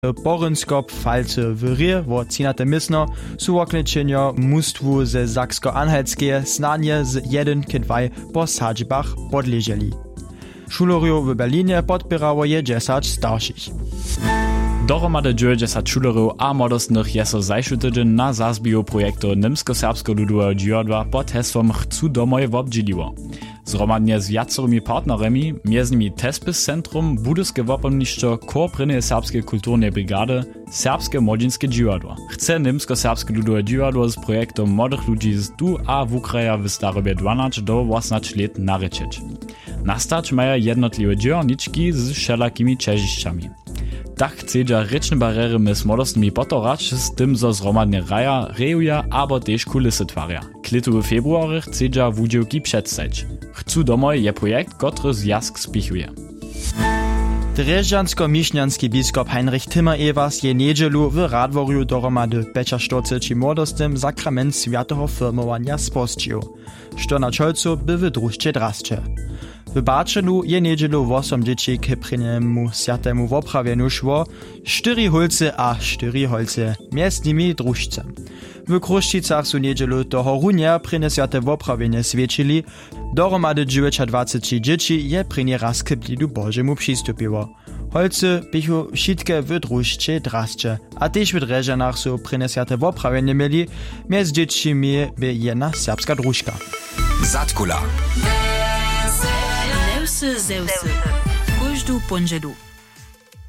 Porynskop falce w Rier, wo cinate misno, su okličenjo mustwu ze Saksko-Anhaltskie snadnie z 1-2 po sadźbach podleżeli. Šulerju w Berlinie podpierało je 10 starszych. Dohromady 90 šulerów a młodostnych jest zajszy tydzień na zazbiju projektu Nimsko-Serbsko-Ludowego dziwadła pod hasłem Chcу domoj wobdzieliło. Zromadnie z wiacorymi partnerami, między nimi Tespis Centrum, Budyskie Wopomniszczo, Kor Prynie Serbskiej Kulturnej Brigady, Serbskie Młodzieńskie dziwadło. Chce Nimsko-Serbskie Ludowe dziwadło z projektom młodych ludzi z tu a w Ukraja w starobie 12 do 18 lat naryczyć. Nastać mają jednotliwe dzielniczki z wszelakimi czeziszczami. Tak chcedza rečne bariery mez młodostnymi potorać, z tym zo zromadnie raja, rejuja, abo też kulisy twarja. Klitu w february chcedza wudziewki przedstać. Chcú domoj je projekt, który zjazd spichuje. Drežďansko-mišňanski biskop Heinrich Timmer-Evers je niedzielu w Radworju dohromady 45 młodostym sakrament świętego firmowania sposčił, što na čolcu by w družče drasče. W Bačenu je niedzielu 8 dzieci k prynemu świętemu woprawieniu szło, 4 hulce a 4 holce, między nimi drużce. W Kruščicach su niedzielu toho runia pryne święte woprawienie świecili, dohromady 29 dzieci je prynie raz k blidu Bożemu przystupiło. Holce bychu wszystkie w drużce drascze, a też w Drežďanach su pryne święte woprawienie mieli, między dziećmi by jedna serbska drużka. Zatkula. Zeusy. Każdą ponžedu.